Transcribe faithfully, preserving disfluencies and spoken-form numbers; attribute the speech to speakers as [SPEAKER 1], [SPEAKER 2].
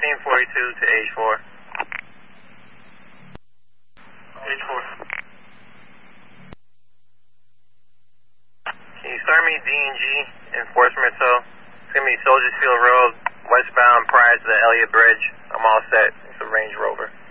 [SPEAKER 1] fourteen forty-two to H four. H four. Can you start me D and G enforcement tow? It's going to be Soldiers Field Road, westbound prior to the Elliott Bridge. I'm all set. It's a Range Rover.